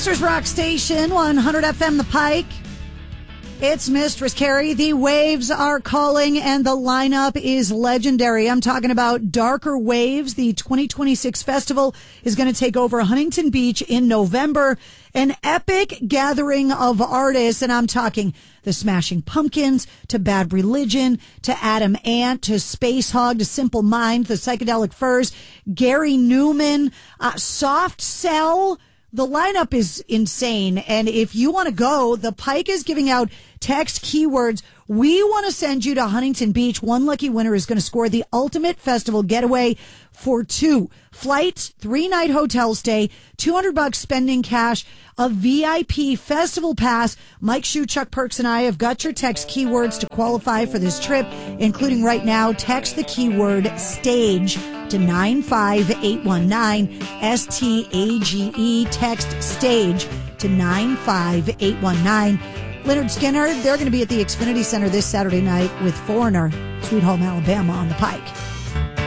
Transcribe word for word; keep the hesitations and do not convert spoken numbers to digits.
Mercer's Rock Station, one hundred F M The Pike. It's Mistress Carrie. The Waves are calling, and the lineup is legendary. I'm talking about Darker Waves. The twenty twenty-six festival is going to take over Huntington Beach in November. An epic gathering of artists, and I'm talking the Smashing Pumpkins, to Bad Religion, to Adam Ant, to Space Hog, to Simple Mind, the Psychedelic Furs, Gary Newman, uh, Soft Cell. The lineup is insane, and if you want to go, the Pike is giving out text keywords. We want to send you to Huntington Beach. One lucky winner is going to score the ultimate festival getaway for two flights, three-night hotel stay, two hundred bucks spending cash, a V I P festival pass. Mike Shue, Chuck Perks, and I have got your text keywords to qualify for this trip, including right now. Text the keyword STAGE to nine five eight one nine, S T A G E. Text STAGE to nine five eight one nine. Leonard Skinner, they're going to be at the Xfinity Center this Saturday night with Foreigner, Sweet Home Alabama on the Pike.